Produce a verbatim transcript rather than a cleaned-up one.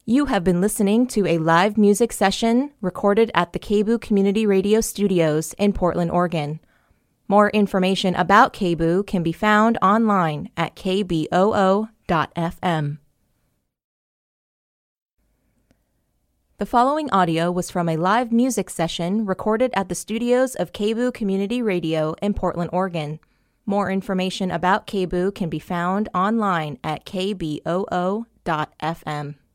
You have been listening to a live music session recorded at the K B O O Community Radio Studios in Portland, Oregon. More information about K B O O can be found online at k b o o dot f m. The following audio was from a live music session recorded at the studios of K B O O Community Radio in Portland, Oregon. More information about K B O O can be found online at k b o o dot f m.